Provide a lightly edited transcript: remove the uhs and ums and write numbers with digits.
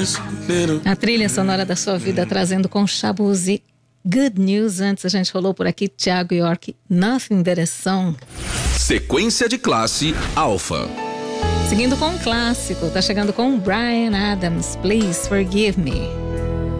A trilha sonora da sua vida, trazendo com Shabuzi Good News. Antes a gente rolou por aqui Thiago York, Nothing But a Song. Sequência de classe Alfa. Seguindo com um clássico, tá chegando com Bryan Adams, Please Forgive Me.